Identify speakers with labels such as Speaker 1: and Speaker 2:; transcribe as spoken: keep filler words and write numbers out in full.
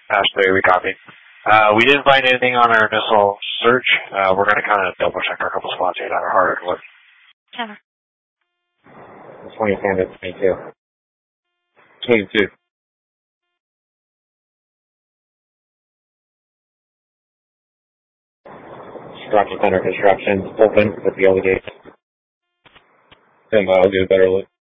Speaker 1: Ash three, we copy. Uh, we didn't find anything on our missile search. Uh, we're going to kind of double check our couple spots here that are harder to look.
Speaker 2: Cover.
Speaker 3: twenty ten to twenty-two.
Speaker 1: twenty-two.
Speaker 3: Structure under construction, open with the old gates.
Speaker 1: ten miles, get a better look.